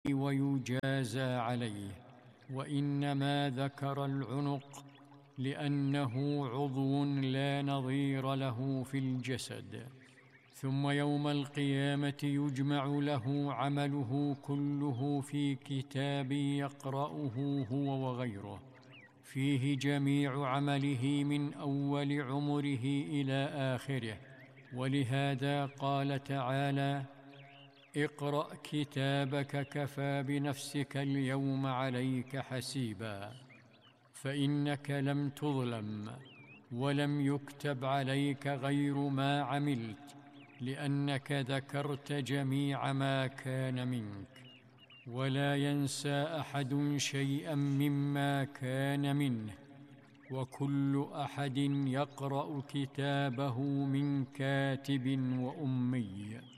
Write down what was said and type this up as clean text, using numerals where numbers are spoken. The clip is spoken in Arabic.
ويجازى عليه. وإنما ذكر العنق لأنه عضو لا نظير له في الجسد. ثم يوم القيامة يجمع له عمله كله في كتاب يقرأه هو وغيره، فيه جميع عمله من أول عمره إلى آخره. ولهذا قال تعالى: اقرأ كتابك كفى بنفسك اليوم عليك حسيبا. فإنك لم تظلم ولم يكتب عليك غير ما عملت، لأنك ذكرت جميع ما كان منك. ولا ينسى أحد شيئا مما كان منه، وكل أحد يقرأ كتابه من كاتب وأمي.